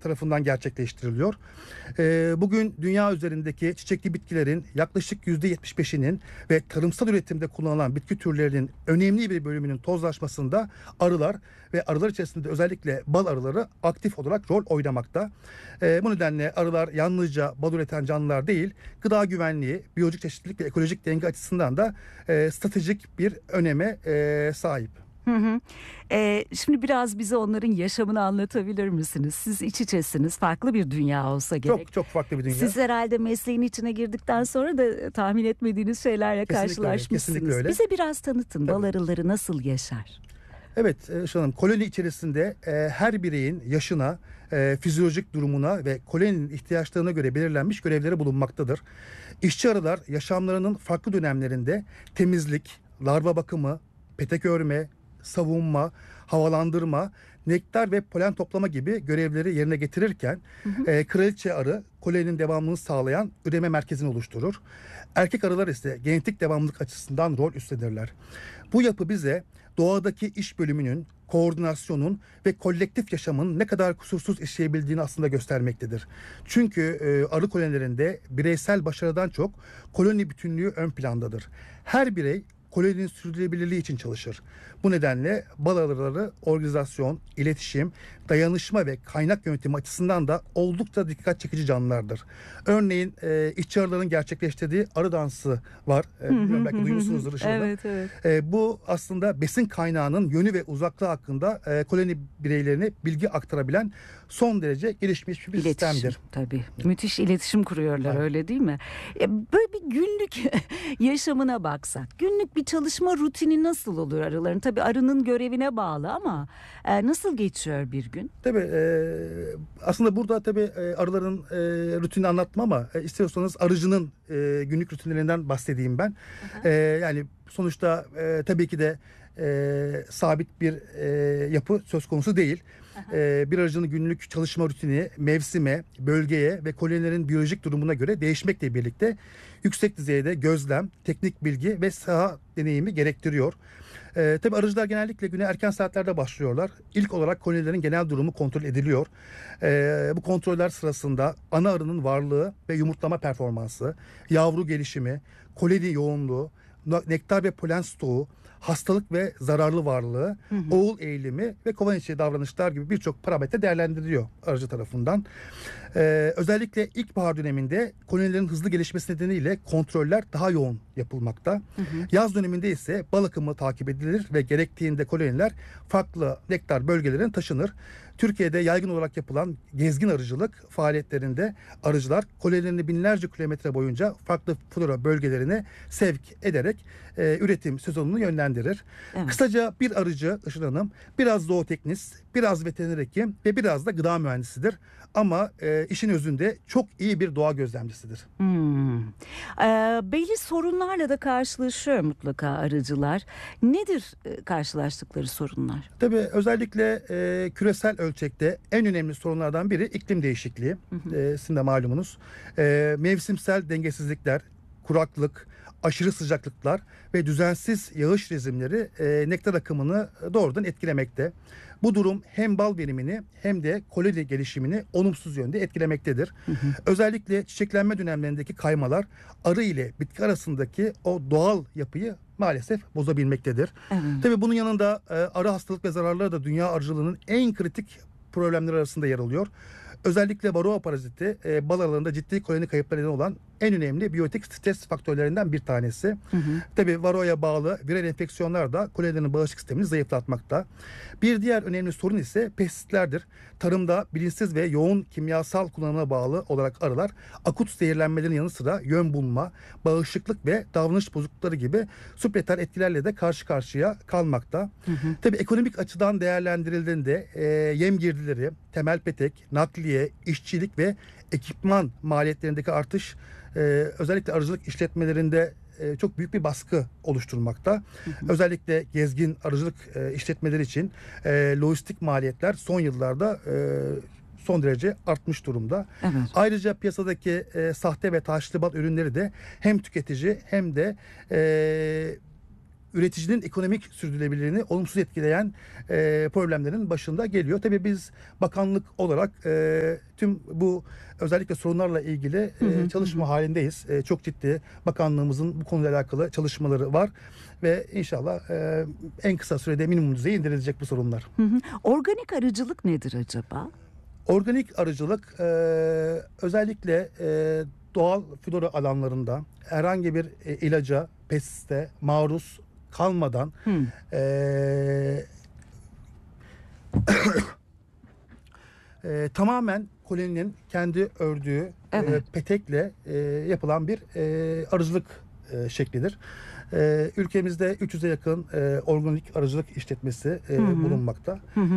tarafından gerçekleştiriliyor. Bugün dünya üzerindeki çiçekli bitkilerin yaklaşık %75'inin ve tarımsal üretimde kullanılan bitki türlerinin önemli bir bölümünün tozlaşmasında arılar ve arılar içerisinde özellikle bal arıları aktif olarak rol oynamakta. Bu nedenle arılar yalnızca bal üreten canlılar değil, gıda güvenliği, biyolojik çeşitlilik ve ekolojik denge açısından da stratejik bir öneme sahip. Hı hı. Şimdi biraz bize onların yaşamını anlatabilir misiniz? Siz iç içesiniz. Farklı bir dünya olsa gerek. Çok farklı bir dünya. Siz herhalde mesleğin içine girdikten sonra da tahmin etmediğiniz şeylerle karşılaşmışsınız. Kesinlikle öyle. Bize biraz tanıtın. Tabii. Bal arıları nasıl yaşar? Evet Hanım, koloni içerisinde her bireyin yaşına, fizyolojik durumuna ve koloninin ihtiyaçlarına göre belirlenmiş görevleri bulunmaktadır. İşçi arılar yaşamlarının farklı dönemlerinde temizlik, larva bakımı, petek örme, savunma, havalandırma, nektar ve polen toplama gibi görevleri yerine getirirken kraliçe arı koloninin devamlılığını sağlayan üreme merkezini oluşturur. Erkek arılar ise genetik devamlılık açısından rol üstlenirler. Bu yapı bize doğadaki iş bölümünün, koordinasyonun ve kolektif yaşamın ne kadar kusursuz işleyebildiğini aslında göstermektedir. Çünkü arı kolonilerinde bireysel başarıdan çok koloni bütünlüğü ön plandadır. Her birey koloninin sürdürülebilirliği için çalışır. Bu nedenle bal arıları organizasyon, iletişim, dayanışma ve kaynak yönetimi açısından da oldukça dikkat çekici canlılardır. Örneğin işçi arıların gerçekleştirdiği arı dansı var. Belki duymuşsunuzdur Işıl Hanım. Evet. Bu aslında besin kaynağının yönü ve uzaklığı hakkında koloni bireylerine bilgi aktarabilen son derece gelişmiş bir sistemdir. Tabii. Müthiş iletişim kuruyorlar, evet. Öyle değil mi? Böyle bir günlük yaşamına baksak. Günlük bir çalışma rutini nasıl olur arıların? Tabii arının görevine bağlı ama nasıl geçiyor bir gün? Tabii aslında burada tabii arıların rutinini anlatmam ama istiyorsanız arıcının günlük rutinlerinden bahsedeyim ben. Yani sonuçta tabii ki de sabit bir yapı söz konusu değil. Bir arıcının günlük çalışma rutini mevsime, bölgeye ve kolonilerin biyolojik durumuna göre değişmekle birlikte yüksek düzeyde gözlem, teknik bilgi ve saha deneyimi gerektiriyor. Tabii arıcılar genellikle güne erken saatlerde başlıyorlar. İlk olarak kolonilerin genel durumu kontrol ediliyor. Bu kontroller sırasında ana arının varlığı ve yumurtlama performansı, yavru gelişimi, koloni yoğunluğu, nektar ve polen stoğu, hastalık ve zararlı varlığı, oğul eğilimi ve kovan içi davranışlar gibi birçok parametre değerlendiriliyor arıcı tarafından. Özellikle ilkbahar döneminde kolonilerin hızlı gelişmesi nedeniyle kontroller daha yoğun yapılmakta. Yaz döneminde ise bal akımı takip edilir ve gerektiğinde koloniler farklı nektar bölgelerine taşınır. Türkiye'de yaygın olarak yapılan gezgin arıcılık faaliyetlerinde arıcılar kolonilerini binlerce kilometre boyunca farklı flora bölgelerine sevk ederek üretim sezonunu yönlendirir. Evet. Kısaca bir arıcı Işıl Hanım biraz zooteknist, biraz veteriner hekim ve biraz da gıda mühendisidir. Ama işin özünde çok iyi bir doğa gözlemcisidir. Belli sorunlarla da karşılaşıyor mutlaka arıcılar. Nedir karşılaştıkları sorunlar? Tabii özellikle küresel ölçekte en önemli sorunlardan biri iklim değişikliği. Sizin de malumunuz. Mevsimsel dengesizlikler, kuraklık, aşırı sıcaklıklar ve düzensiz yağış rejimleri nektar akımını doğrudan etkilemekte. Bu durum hem bal verimini hem de koloni gelişimini olumsuz yönde etkilemektedir. Özellikle çiçeklenme dönemlerindeki kaymalar arı ile bitki arasındaki o doğal yapıyı maalesef bozabilmektedir. Tabii bunun yanında arı hastalık ve zararları da dünya arıcılığının en kritik problemler arasında yer alıyor. Özellikle varroa paraziti bal arılarında ciddi koloni kayıpları neden olan en önemli biyotik stres faktörlerinden bir tanesi. Tabii varroaya bağlı viral enfeksiyonlar da kolonilerin bağışıklık sistemini zayıflatmakta. Bir diğer önemli sorun ise pestisitlerdir. Tarımda bilinçsiz ve yoğun kimyasal kullanıma bağlı olarak arılar akut zehirlenmelerin yanı sıra yön bulma, bağışıklık ve davranış bozuklukları gibi subleter etkilerle de karşı karşıya kalmakta. Tabii ekonomik açıdan değerlendirildiğinde yem girdileri, temel petek, nakliye, işçilik ve ekipman maliyetlerindeki artış özellikle arıcılık işletmelerinde çok büyük bir baskı oluşturmakta. Özellikle gezgin arıcılık işletmeleri için lojistik maliyetler son yıllarda son derece artmış durumda. Ayrıca piyasadaki sahte ve taşlı bal ürünleri de hem tüketici hem de üreticinin ekonomik sürdürülebilirliğini olumsuz etkileyen problemlerin başında geliyor. Tabii biz bakanlık olarak tüm bu özellikle sorunlarla ilgili çalışma halindeyiz. Çok ciddi bakanlığımızın bu konuyla alakalı çalışmaları var ve inşallah en kısa sürede minimum düzeye indirilecek bu sorunlar. Organik arıcılık nedir acaba? Organik arıcılık özellikle doğal flora alanlarında herhangi bir ilaca, pestisite maruz kalmadan tamamen koloninin kendi ördüğü petekle yapılan bir arıcılık şeklidir. Ülkemizde 300'e yakın organik arıcılık işletmesi bulunmakta.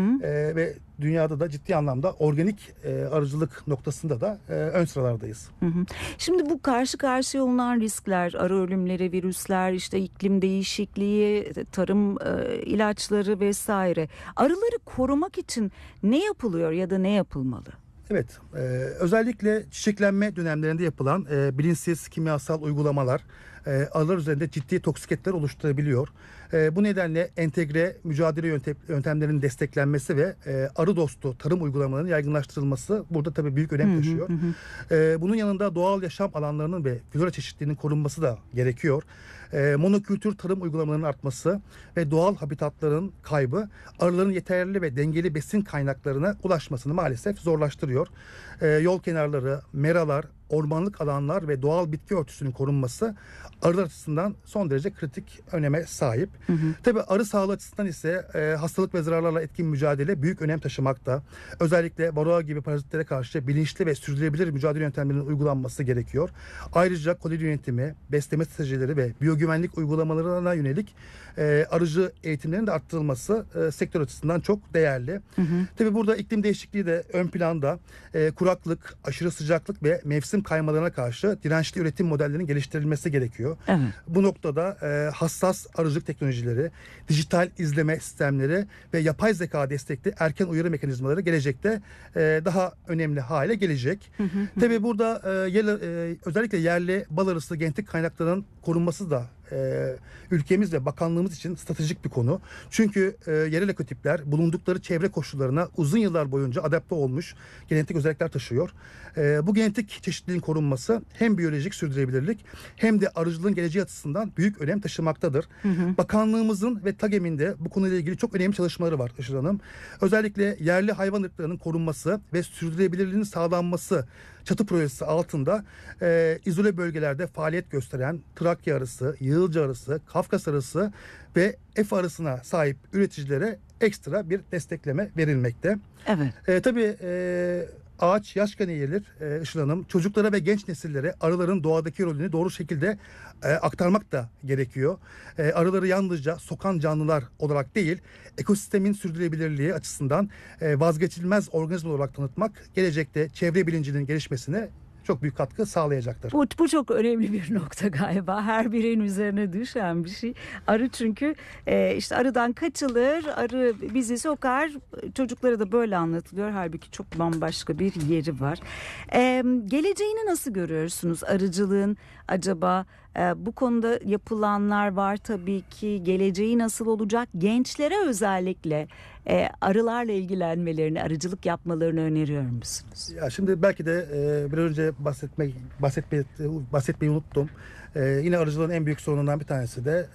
Ve dünyada da ciddi anlamda organik arıcılık noktasında da ön sıralardayız. Şimdi bu karşı karşıya olunan riskler, arı ölümleri, virüsler, işte iklim değişikliği, tarım ilaçları vesaire. Arıları korumak için ne yapılıyor ya da ne yapılmalı? Evet, özellikle çiçeklenme dönemlerinde yapılan bilinçsiz kimyasal uygulamalar arılar üzerinde ciddi toksiketler oluşturabiliyor. Bu nedenle entegre mücadele yöntemlerinin desteklenmesi ve arı dostu tarım uygulamalarının yaygınlaştırılması burada tabii büyük önem taşıyor. Bunun yanında doğal yaşam alanlarının ve flora çeşitliliğinin korunması da gerekiyor. Monokültür tarım uygulamalarının artması ve doğal habitatların kaybı arıların yeterli ve dengeli besin kaynaklarına ulaşmasını maalesef zorlaştırıyor. Yol kenarları, meralar, ormanlık alanlar ve doğal bitki örtüsünün korunması arılar açısından son derece kritik öneme sahip. Tabii arı sağlığı açısından ise hastalık ve zararlarla etkin mücadele büyük önem taşımakta. Özellikle varroa gibi parazitlere karşı bilinçli ve sürdürülebilir mücadele yöntemlerinin uygulanması gerekiyor. Ayrıca koloni yönetimi, besleme stratejileri ve biyogüvenlik uygulamalarına yönelik arıcı eğitimlerinin de arttırılması sektör açısından çok değerli. Tabii burada iklim değişikliği de ön planda. Kuraklık, aşırı sıcaklık ve mevsim kaymalarına karşı dirençli üretim modellerinin geliştirilmesi gerekiyor. Bu noktada hassas arıcılık teknolojileri, dijital izleme sistemleri ve yapay zeka destekli erken uyarı mekanizmaları gelecekte daha önemli hale gelecek. Tabii burada özellikle yerli bal arısı genetik kaynaklarının korunması da ülkemiz ve bakanlığımız için stratejik bir konu. Çünkü yerel ekotipler bulundukları çevre koşullarına uzun yıllar boyunca adapte olmuş genetik özellikler taşıyor. Bu genetik çeşitliliğin korunması hem biyolojik sürdürülebilirlik hem de arıcılığın geleceği açısından büyük önem taşımaktadır. Bakanlığımızın ve TAGEM'in de bu konuyla ilgili çok önemli çalışmaları var Işıl Hanım. Özellikle yerli hayvan ırklarının korunması ve sürdürülebilirliğinin sağlanması çatı projesi altında izole bölgelerde faaliyet gösteren Trakya arısı, Yığılcı arısı, Kafkas arısı ve F arısına sahip üreticilere ekstra bir destekleme verilmekte. Tabii ağaç yaşken eğilir Işıl Hanım. Çocuklara ve genç nesillere arıların doğadaki rolünü doğru şekilde aktarmak da gerekiyor. Arıları yalnızca sokan canlılar olarak değil, ekosistemin sürdürülebilirliği açısından vazgeçilmez organizma olarak tanıtmak gelecekte çevre bilincinin gelişmesine çok büyük katkı sağlayacaktır. Bu çok önemli bir nokta galiba. Her bireyin üzerine düşen bir şey. Arı çünkü işte arıdan kaçılır, arı bizi sokar. Çocuklara da böyle anlatılıyor. Halbuki çok bambaşka bir yeri var. Geleceğini nasıl görüyorsunuz arıcılığın acaba? Bu konuda yapılanlar var tabii ki. Geleceği nasıl olacak? Gençlere özellikle arılarla ilgilenmelerini, arıcılık yapmalarını öneriyor musunuz? Ya şimdi belki de biraz önce bahsetmeyi unuttum. Yine arıcılığın en büyük sorunundan bir tanesi de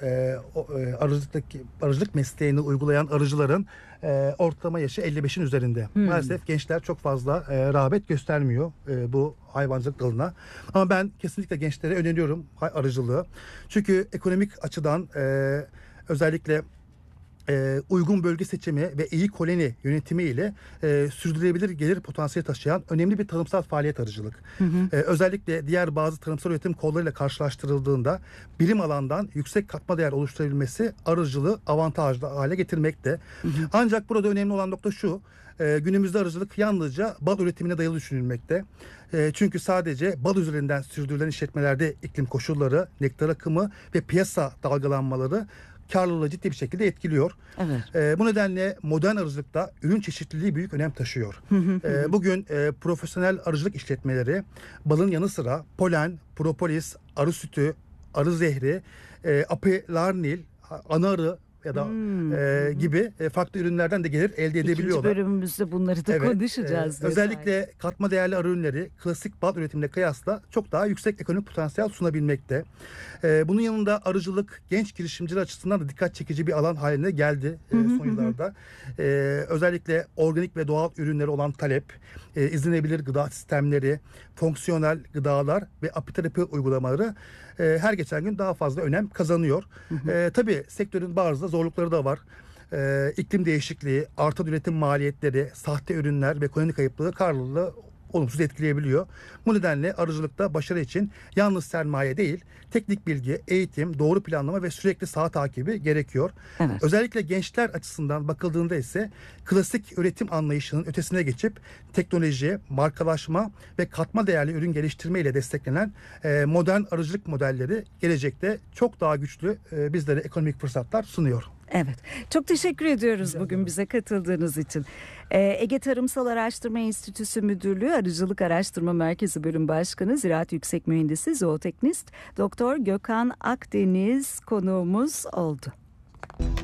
arıcılık mesleğini uygulayan arıcıların ortalama yaşı 55'in üzerinde. Maalesef gençler çok fazla rağbet göstermiyor bu hayvancılık dalına. Ama ben kesinlikle gençlere öneriyorum arıcılığı. Çünkü ekonomik açıdan özellikle uygun bölge seçimi ve iyi koloni yönetimi ile sürdürülebilir gelir potansiyeli taşıyan önemli bir tarımsal faaliyet arıcılık. Özellikle diğer bazı tarımsal üretim kollarıyla karşılaştırıldığında birim alandan yüksek katma değer oluşturabilmesi arıcılığı avantajlı hale getirmekte. Ancak burada önemli olan nokta şu: günümüzde arıcılık yalnızca bal üretimine dayalı düşünülmekte. Çünkü sadece bal üzerinden sürdürülen işletmelerde iklim koşulları, nektar akımı ve piyasa dalgalanmaları karlılığı ciddi bir şekilde etkiliyor. Bu nedenle modern arıcılıkta ürün çeşitliliği büyük önem taşıyor. Bugün profesyonel arıcılık işletmeleri balın yanı sıra polen, propolis, arı sütü, arı zehri, apilarnil, ana arı ya da gibi farklı ürünlerden de gelir elde edebiliyorlar. İkinci bölümümüzde bunları da konuşacağız. Özellikle katma değerli arı ürünleri klasik bal üretimine kıyasla çok daha yüksek ekonomik potansiyel sunabilmekte. Bunun yanında arıcılık genç girişimciler açısından da dikkat çekici bir alan haline geldi son yıllarda. Özellikle organik ve doğal ürünleri olan talep, izlenebilir gıda sistemleri, fonksiyonel gıdalar ve apiterapi uygulamaları her geçen gün daha fazla önem kazanıyor. Tabii sektörün bazı zorlukları da var. İklim değişikliği, artan üretim maliyetleri, sahte ürünler ve koloni kayıpları karlılığı olumsuz etkileyebiliyor. Bu nedenle arıcılıkta başarı için yalnız sermaye değil, teknik bilgi, eğitim, doğru planlama ve sürekli saha takibi gerekiyor. Evet. Özellikle gençler açısından bakıldığında ise klasik üretim anlayışının ötesine geçip teknoloji, markalaşma ve katma değerli ürün geliştirme ile desteklenen modern arıcılık modelleri gelecekte çok daha güçlü bizlere ekonomik fırsatlar sunuyor. Evet. Çok teşekkür ediyoruz bugün bize katıldığınız için. Ege Tarımsal Araştırma Enstitüsü Müdürlüğü Arıcılık Araştırma Merkezi Bölüm Başkanı, Ziraat Yüksek Mühendisi, Zooteknist Doktor Gökhan Akdeniz konuğumuz oldu.